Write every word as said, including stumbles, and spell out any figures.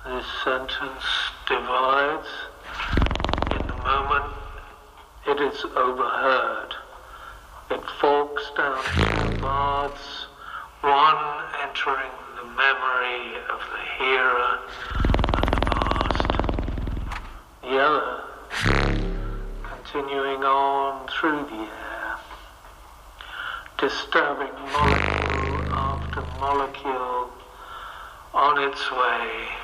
This sentence divides in the moment it is overheard. It forks down two paths, one entering the memory of the hearer and the past, the other continuing on through the air, disturbing molecule after molecule on its way